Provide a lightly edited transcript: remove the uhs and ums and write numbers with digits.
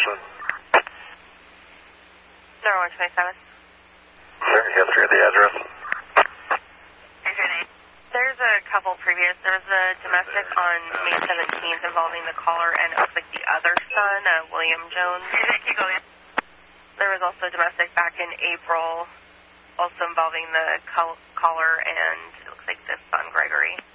question? No, 127. Sure, you have the address. There's a couple previous. There was a domestic on May 17th involving the caller and it looks like the other son, William Jones. There was also a domestic back in April, also involving the caller and it looks like this son, Gregory.